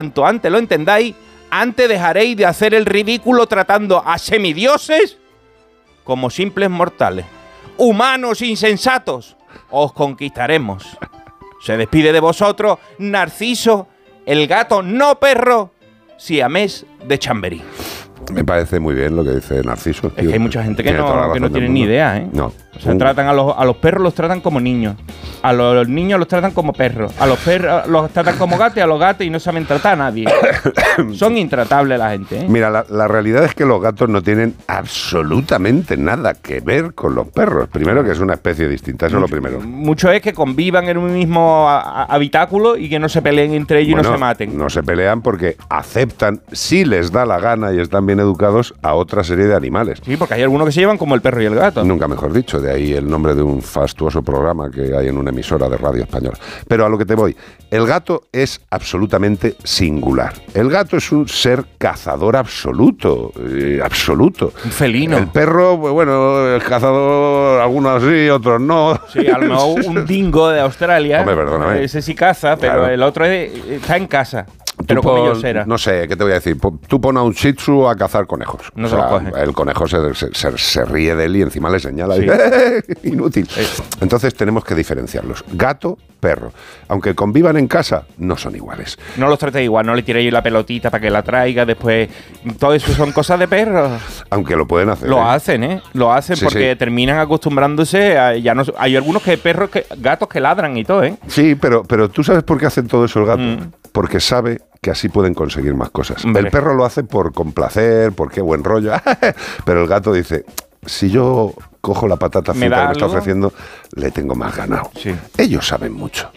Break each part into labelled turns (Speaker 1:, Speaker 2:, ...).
Speaker 1: Cuanto antes lo entendáis, antes dejaréis de hacer el ridículo tratando a semidioses como simples mortales. Humanos insensatos, os conquistaremos. Se despide de vosotros Narciso, el gato no perro, siamés de Chamberí.
Speaker 2: Me parece muy bien lo que dice Narciso.
Speaker 1: Es que hay mucha gente que no tiene ni idea, ¿eh?
Speaker 2: No.
Speaker 1: O sea, tratan a los perros los tratan como niños. A los niños los tratan como perros. A los perros los tratan como gatos y a los gatos y no saben tratar a nadie. Son intratables la gente, ¿eh?
Speaker 2: Mira, la realidad es que los gatos no tienen absolutamente nada que ver con los perros. Primero, que es una especie distinta, eso es lo primero.
Speaker 1: Mucho es que convivan en un mismo habitáculo y que no se peleen entre ellos y no se maten.
Speaker 2: No se pelean porque aceptan, si les da la gana y están bien educados, a otra serie de animales.
Speaker 1: Sí, porque hay algunos que se llevan como el perro y el gato.
Speaker 2: Nunca mejor dicho, de ahí el nombre de un fastuoso programa que hay en una emisora de radio española. Pero a lo que te voy, el gato es absolutamente singular. El gato es un ser cazador absoluto, absoluto.
Speaker 1: Un felino.
Speaker 2: El perro, bueno, el cazador, algunos sí, otros no.
Speaker 1: Sí, a lo mejor un dingo de Australia.
Speaker 2: Hombre, perdóname.
Speaker 1: Ese sí caza, pero claro. El otro está en casa. Pero con ellos era.
Speaker 2: No sé, ¿qué te voy a decir? Tú pon a un shih tzu a cazar conejos.
Speaker 1: No se lo coge.
Speaker 2: El conejo se ríe de él y encima le señala. Sí. Y inútil. Entonces tenemos que diferenciarlos. Gato, perro. Aunque convivan en casa, no son iguales.
Speaker 1: No los tratéis igual, no le tiréis la pelotita para que la traiga después. Todo eso son cosas de perros.
Speaker 2: Aunque lo pueden hacer.
Speaker 1: Lo hacen, ¿eh? Lo hacen sí, porque terminan acostumbrándose a... Ya no, hay algunos gatos que ladran y todo, ¿eh?
Speaker 2: Sí, pero ¿tú sabes por qué hacen todo eso el gato? Porque sabe que así pueden conseguir más cosas. El perro lo hace por complacer, por qué buen rollo. Pero el gato dice, si yo cojo la patata frita que me está ofreciendo, le tengo más ganado. Sí. Ellos saben mucho.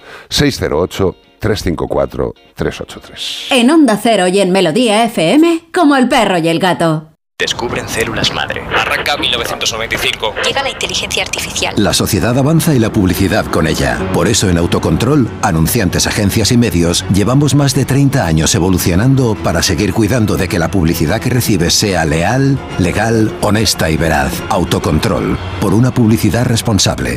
Speaker 2: 608-354-383.
Speaker 3: En Onda Cero y en Melodía FM, como el perro y el gato.
Speaker 4: Descubren células madre. Arranca 1995.
Speaker 5: Llega la inteligencia artificial.
Speaker 6: La sociedad avanza y la publicidad con ella. Por eso en Autocontrol, anunciantes, agencias y medios, llevamos más de 30 años evolucionando para seguir cuidando de que la publicidad que recibes sea leal, legal, honesta y veraz. Autocontrol. Por una publicidad responsable.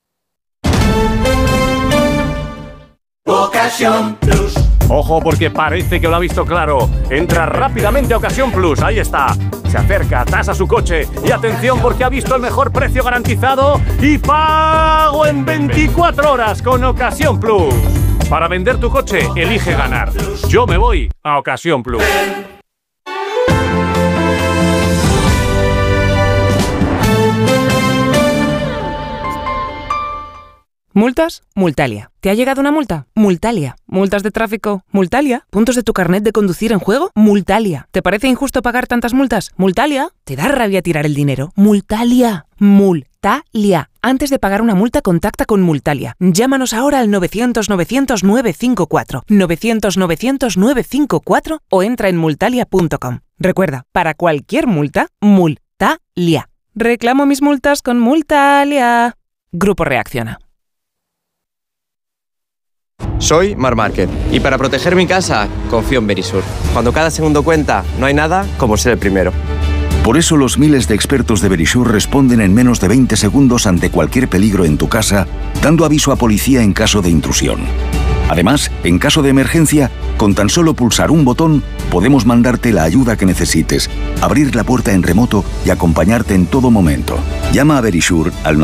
Speaker 7: Ocasión Plus. Ojo, porque parece que lo ha visto claro. Entra rápidamente a Ocasión Plus, ahí está. Se acerca, tasa su coche y atención porque ha visto el mejor precio garantizado y pago en 24 horas con Ocasión Plus. Para vender tu coche, elige ganar. Yo me voy a Ocasión Plus.
Speaker 8: ¿Multas? Multalia. ¿Te ha llegado una multa? Multalia. ¿Multas de tráfico? Multalia. ¿Puntos de tu carnet de conducir en juego? Multalia. ¿Te parece injusto pagar tantas multas? Multalia. ¿Te da rabia tirar el dinero? Multalia. Multalia. Antes de pagar una multa, contacta con Multalia. Llámanos ahora al 900-900-954. 900-900-954 o entra en multalia.com. Recuerda, para cualquier multa, Multalia. Reclamo mis multas con Multalia. Grupo Reacciona.
Speaker 9: Soy Mar Márquez y para proteger mi casa confío en Verisur. Cuando cada segundo cuenta, no hay nada como ser el primero.
Speaker 10: Por eso los miles de expertos de Verisur responden en menos de 20 segundos ante cualquier peligro en tu casa, dando aviso a policía en caso de intrusión. Además, en caso de emergencia, con tan solo pulsar un botón, podemos mandarte la ayuda que necesites, abrir la puerta en remoto y acompañarte en todo momento. Llama a Verisur al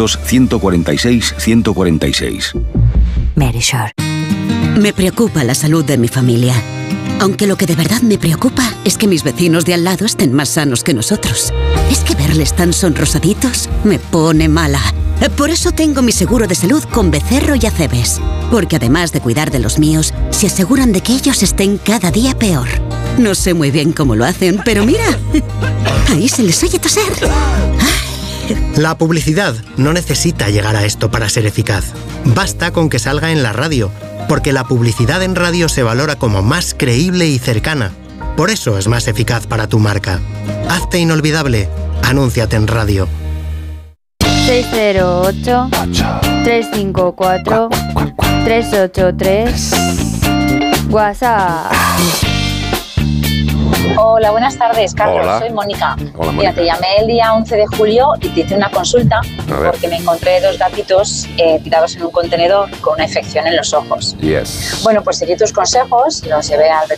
Speaker 10: 900-146-146.
Speaker 11: Verisur. Me preocupa la salud de mi familia. Aunque lo que de verdad me preocupa es que mis vecinos de al lado estén más sanos que nosotros. Es que verles tan sonrosaditos me pone mala. Por eso tengo mi seguro de salud con Becerro y Acebes. Porque además de cuidar de los míos, se aseguran de que ellos estén cada día peor. No sé muy bien cómo lo hacen, pero mira, ahí se les oye toser.
Speaker 12: La publicidad no necesita llegar a esto para ser eficaz. Basta con que salga en la radio, porque la publicidad en radio se valora como más creíble y cercana. Por eso es más eficaz para tu marca. Hazte inolvidable. Anúnciate en radio.
Speaker 13: 608-354-383 WhatsApp.
Speaker 5: Hola, buenas tardes, Carlos.
Speaker 2: Hola.
Speaker 5: Soy Mónica.
Speaker 2: Hola,
Speaker 5: Mira,
Speaker 2: Mónica.
Speaker 5: te llamé el día 11 de julio y te hice una consulta porque me encontré 2 gatitos tirados en un contenedor con una infección en los ojos.
Speaker 2: Yes.
Speaker 5: Bueno, pues seguí tus consejos, los llevé al